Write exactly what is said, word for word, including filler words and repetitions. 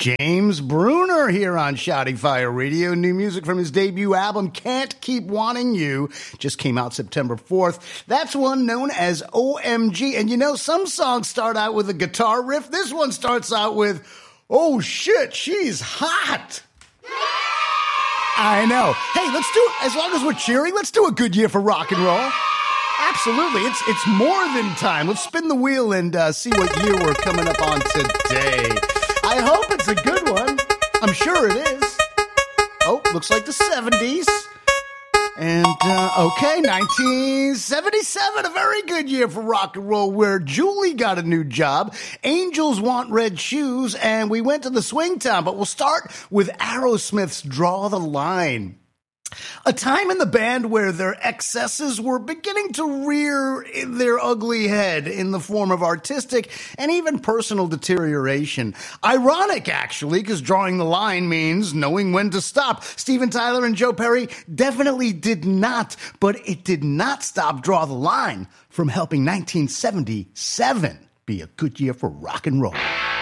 James Bruner here on Shouting Fire Radio. New music from his debut album, Can't Keep Wanting You, just came out September fourth. That's one known as O M G. And you know, some songs start out with a guitar riff. This one starts out with, oh shit, she's hot. I know. Hey, let's do it. As long as we're cheering, let's do a good year for rock and roll. Absolutely. It's it's more than time. Let's spin the wheel and uh, see what year we're coming up on today. I hope it's a good one. I'm sure it is. Oh, looks like the seventies. And, uh, okay, nineteen seventy-seven, a very good year for rock and roll, where Julie got a new job, Angels Want Red Shoes, and we went to the Swing Town. But we'll start with Aerosmith's Draw the Line. A time in the band where their excesses were beginning to rear their ugly head in the form of artistic and even personal deterioration. Ironic, actually, because drawing the line means knowing when to stop. Steven Tyler and Joe Perry definitely did not, but it did not stop Draw the Line from helping nineteen seventy-seven be a good year for rock and roll.